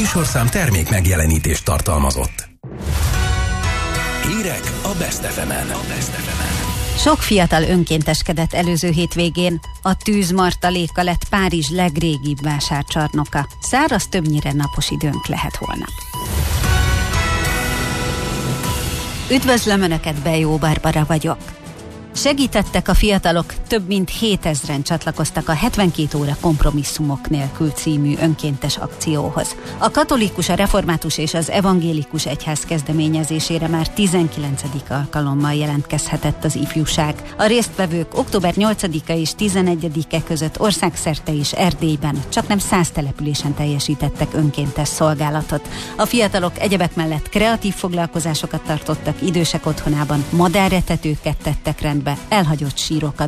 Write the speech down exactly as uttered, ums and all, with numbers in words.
műsorszám termék megjelenítést tartalmazott. Hírek a Best ef emen. A Best ef emen. Sok fiatal önkénteskedett előző hétvégén. A tűzmartaléka lett Párizs legrégibb vásárcsarnoka. Száraz, többnyire napos időnk lehet holnap. Üdvözlöm Önöket, Bejó Barbara vagyok. Segítettek a fiatalok, több mint hétezren csatlakoztak a hetvenkét óra kompromisszumok nélkül című önkéntes akcióhoz. A katolikus, a református és az evangélikus egyház kezdeményezésére már tizenkilencedik alkalommal jelentkezhetett az ifjúság. A résztvevők október nyolcadika és tizenegyedike között országszerte és Erdélyben csaknem száz településen teljesítettek önkéntes szolgálatot. A fiatalok egyebek mellett kreatív foglalkozásokat tartottak idősek otthonában, madáretetőket tettek rendbe, elhagyott sírokat